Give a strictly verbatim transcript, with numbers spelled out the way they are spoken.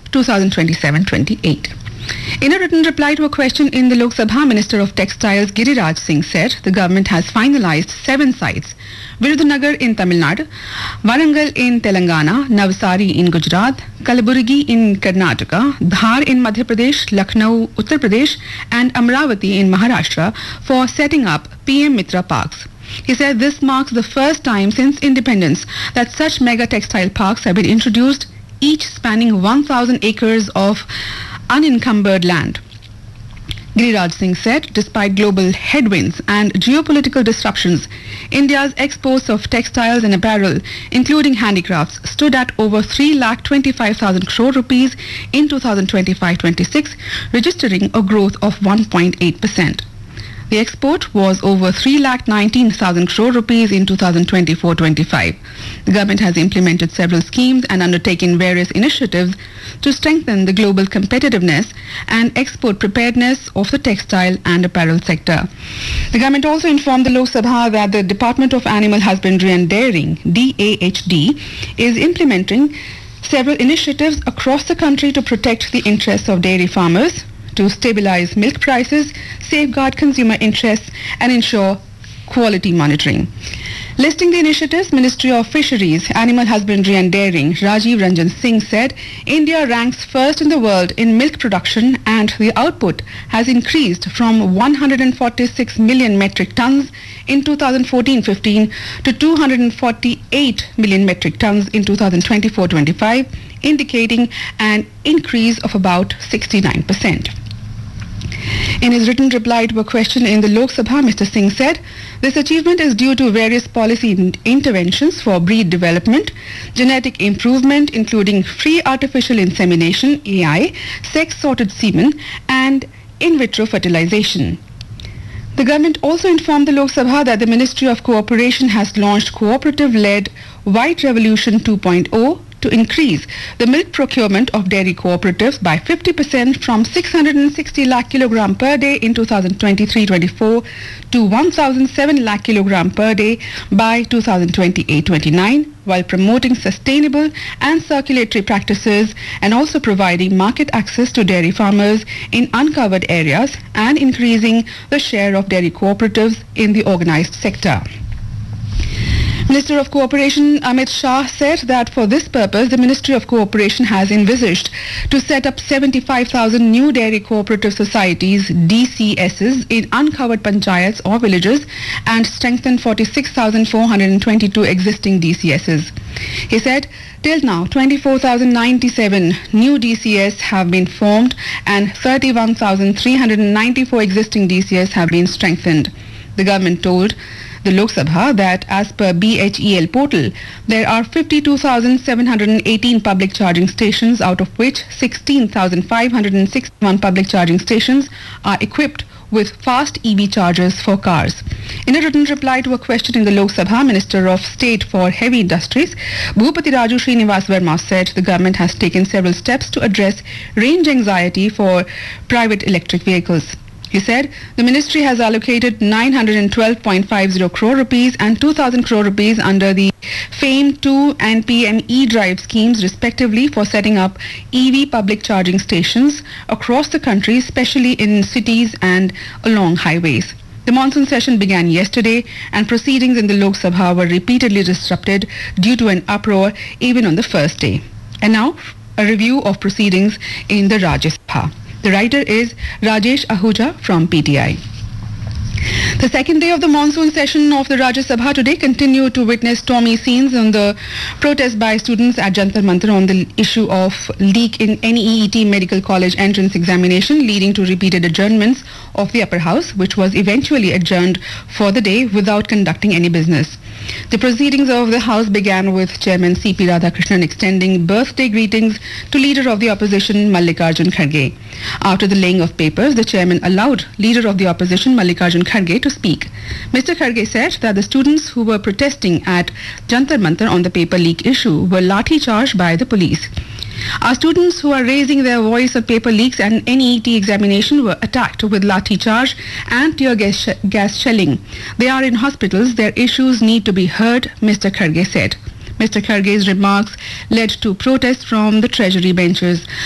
twenty twenty-seven twenty-eight. In a written reply to a question in the Lok Sabha, Minister of Textiles Giriraj Singh said the government has finalized seven sites: Virudhunagar in Tamil Nadu, Warangal in Telangana, Navsari in Gujarat, Kalaburgi in Karnataka, Dhar in Madhya Pradesh, Lucknow, Uttar Pradesh, and Amravati in Maharashtra for setting up P M Mitra Parks. He said this marks the first time since independence that such mega textile parks have been introduced, each spanning one thousand acres of unencumbered land. Giriraj Singh said, despite global headwinds and geopolitical disruptions, India's exports of textiles and apparel, including handicrafts, stood at over three lakh twenty-five thousand crore rupees in twenty twenty-five twenty-six, registering a growth of one point eight percent. The export was over three lakh nineteen thousand crore rupees in twenty twenty-four twenty-five. The government has implemented several schemes and undertaken various initiatives to strengthen the global competitiveness and export preparedness of the textile and apparel sector. The government also informed the Lok Sabha that the Department of Animal Husbandry and Dairying, D A H D, is implementing several initiatives across the country to protect the interests of dairy farmers, to stabilize milk prices, safeguard consumer interests, and ensure quality monitoring. Listing the initiatives, Ministry of Fisheries, Animal Husbandry and Dairying, Rajiv Ranjan Singh said, India ranks first in the world in milk production and the output has increased from one hundred forty-six million metric tons in twenty fourteen fifteen to two hundred forty-eight million metric tons in twenty twenty-four twenty-five, indicating an increase of about sixty-nine percent. In his written reply to a question in the Lok Sabha, Mister Singh said, this achievement is due to various policy in- interventions for breed development, genetic improvement, including free artificial insemination, A I, sex-sorted semen, and in vitro fertilization. The government also informed the Lok Sabha that the Ministry of Cooperation has launched cooperative-led White Revolution two point oh to increase the milk procurement of dairy cooperatives by fifty percent from six hundred sixty lakh kilogram per day in twenty twenty-three twenty-four to one thousand seven lakh kilogram per day by twenty twenty-eight twenty-nine, while promoting sustainable and circulatory practices and also providing market access to dairy farmers in uncovered areas and increasing the share of dairy cooperatives in the organized sector. Minister of Cooperation Amit Shah said that for this purpose, the Ministry of Cooperation has envisaged to set up seventy-five thousand new dairy cooperative societies, D C Ss, in uncovered panchayats or villages and strengthen forty-six thousand four hundred twenty-two existing D C Ss. He said, till now, twenty-four thousand ninety-seven new D C S have been formed and thirty-one thousand three hundred ninety-four existing D C S have been strengthened. The government told the Lok Sabha that as per B H E L portal, there are fifty-two thousand seven hundred eighteen public charging stations, out of which sixteen thousand five hundred sixty-one public charging stations are equipped with fast E V chargers for cars. In a written reply to a question in the Lok Sabha, Minister of State for Heavy Industries, Bhupati Raju Srinivas Verma said the government has taken several steps to address range anxiety for private electric vehicles. He said the ministry has allocated nine hundred twelve point five zero crore rupees and two thousand crore rupees under the FAME two and P M E-Drive schemes respectively for setting up E V public charging stations across the country, especially in cities and along highways. The monsoon session began yesterday and proceedings in the Lok Sabha were repeatedly disrupted due to an uproar even on the first day. And now, a review of proceedings in the Rajya Sabha. The writer is Rajesh Ahuja from P T I. The second day of the monsoon session of the Rajya Sabha today continued to witness stormy scenes on the protest by students at Jantar Mantar on the issue of leak in N E E T Medical College entrance examination, leading to repeated adjournments of the upper house, which was eventually adjourned for the day without conducting any business. The proceedings of the House began with Chairman C P Radhakrishnan extending birthday greetings to Leader of the Opposition Mallikarjun Kharge. After the laying of papers, the Chairman allowed Leader of the Opposition Mallikarjun Kharge to speak. Mister Kharge said that the students who were protesting at Jantar Mantar on the paper leak issue were lathi charged by the police. Our students who are raising their voice on paper leaks and N E E T examination were attacked with lathi charge and tear gas, sh- gas shelling. They are in hospitals. Their issues need to be heard, Mister Kharge said. Mister Kharge's remarks led to protests from the treasury benches.